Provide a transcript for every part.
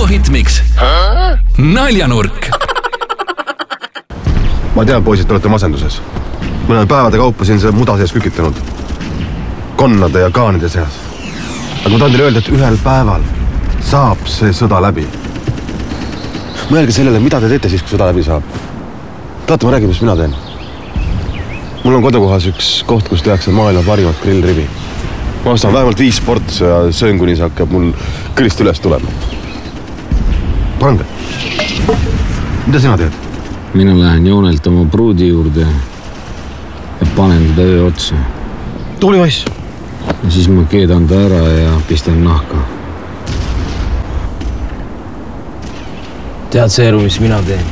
Duo Hitmix. Naljanurk. Ma tean, poisid, te olete masenduses. Mõnel päevade kaupa siin see muda sees kükitanud. Konnade ja kaanide seas. Aga ma tahan teile öelda, et ühel päeval saab see sõda läbi. Mõelge sellele, mida te teete siis, kui sõda läbi saab. Tahate, ma räägin, mis mina teen. Mul on kodukohas üks koht, kus tehakse maailma parimat grillribi. Ma ostan vähemalt 5 portsu ja söön, kuni see hakkab mul kõrist üles tulema. Pange. Mida sina teed? Mina lähen joonelt oma pruudi juurde ja panen teda öö otsa. Tubli poiss. Ja siis ma keedan ta ära ja pistan nahka. Tead seeru, mis mina teen?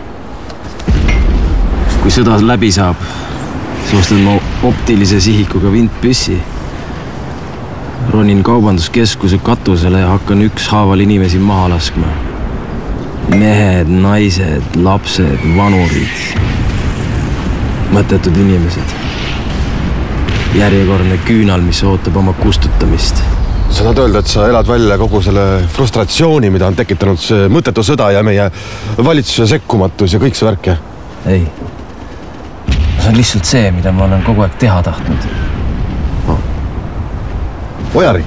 Kui sõda läbi saab, siis ostan ma optilise sihikuga vintpüssi. Ronin kaubanduskeskuse katusele ja hakkan ükshaaval inimesi maha laskma. Mehed, naised, lapsed, vanurid. Mõttetud inimesed. Järjekordne küünal, mis ootab oma kustutamist. Sa tahad öelda, et sa elad välja kogu selle frustratsiooni, mida on tekitanud see mõttetu sõda ja meie valitsuse sekkumatus ja kõik see värk, jah? Ei. See on lihtsalt see, mida ma olen kogu aeg teha tahtnud. Ojari.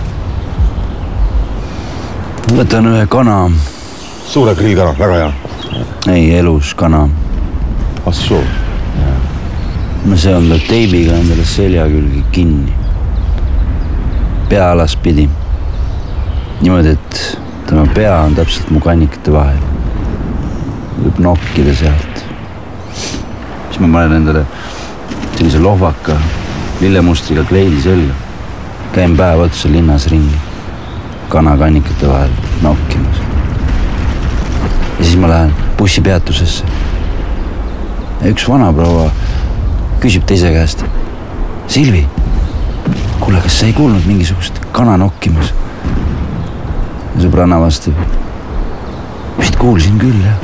Võtan ühe kana. Suure grillkana, väga hea. Ei, elus kana. Assuu. Ma seon ta teibiga endale selja külgi kinni. Pea alaspidi. Niimoodi, et tema pea on täpselt mu kannikate vahel. Võib nokkida sealt. Siis ma panen endale sellise lohvaka lillemustriga kleidi selga. Käin päev otsa linnas ringi. Kana kannikate vahel nokkimas. Ja siis ma lähen bussipeatusesse. Ja üks vanaproua küsib teise käest. Silvi, kuule, kas sa ei kuulnud mingisugust kana nokkimas? Ja sõbranna vastab. Vist kuulsin küll, jah.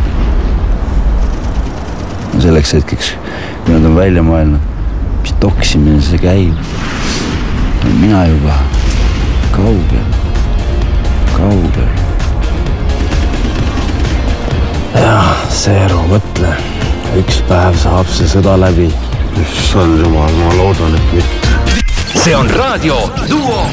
Ja selleks hetkeks, kui nad on välja mõelnud, mis toksimine see käib. Mina juba kaugel. Jah, seeru, mõtle. Üks päev saab see sõda läbi. Issand jumal, ma loodan, et mitte. See on raadio Duo